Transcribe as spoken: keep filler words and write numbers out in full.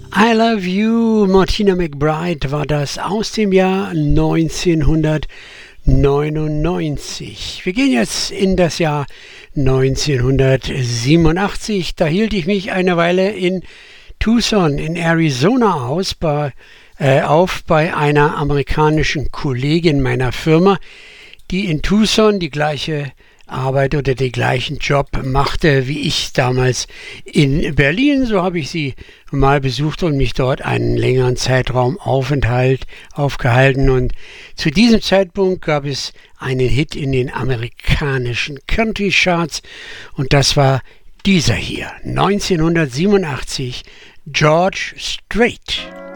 I Love You, Martina McBride war das aus dem Jahr neunzehnhundertneunundneunzig. Wir gehen jetzt in das Jahr neunzehnhundertsiebenundachtzig. Da hielt ich mich eine Weile in Tucson in Arizona aus, bei, äh, auf bei einer amerikanischen Kollegin meiner Firma, die in Tucson die gleiche Arbeit oder den gleichen Job machte wie ich damals in Berlin. So habe ich sie mal besucht und mich dort einen längeren Zeitraum Aufenthalt aufgehalten. Und zu diesem Zeitpunkt gab es einen Hit in den amerikanischen Country Charts und das war dieser hier, neunzehnhundertsiebenundachtzig, George Strait.